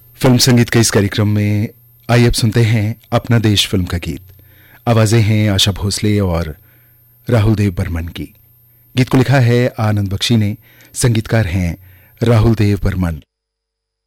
Film संगीत के इस कार्यक्रम में आइए अब सुनते हैं अपना देश फिल्म का गीत। आवाजें हैं आशा भोसले और राहुल देव बर्मन की। गीत को लिखा है आनंद बख्शी ने, संगीतकार हैं राहुल देव बर्मन।